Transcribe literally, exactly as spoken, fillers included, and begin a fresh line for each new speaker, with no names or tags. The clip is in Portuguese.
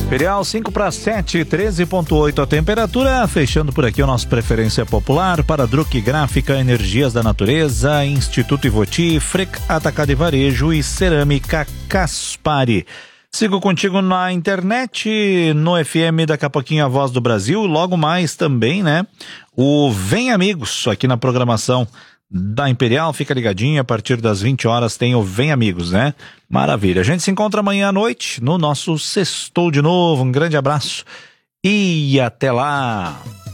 Imperial cinco para sete, treze ponto oito a temperatura, fechando por aqui o nosso Preferência Popular para Druck Gráfica, Energias da Natureza, Instituto Ivoti, Frec Atacado e Varejo e Cerâmica Caspari. Sigo contigo na internet, no F M, daqui a pouquinho a Voz do Brasil, logo mais também, né? O Vem Amigos, aqui na programação da Imperial, fica ligadinho, a partir das vinte horas tem o Vem Amigos, né? Maravilha. A gente se encontra amanhã à noite no nosso Sextou de novo. Um grande abraço e até lá!